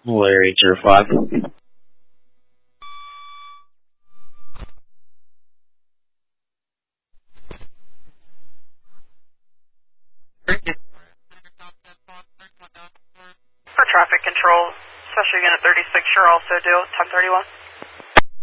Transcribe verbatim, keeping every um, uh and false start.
Larry zero five. For traffic control, Special Unit thirty-six, sure, also do ten thirty-one.